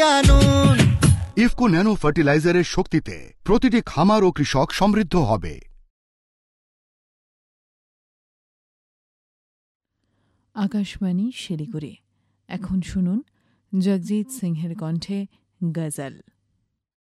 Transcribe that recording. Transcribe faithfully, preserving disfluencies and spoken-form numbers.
আনুন। ইফকো ন্যানো ফার্টিলাইজারের শক্তিতে প্রতিটি খামার ও কৃষক সমৃদ্ধ হবে। আকাশবাণী শিলিগুড়ি। এখন শুনুন জগজিৎ সিংহের কণ্ঠে গজল।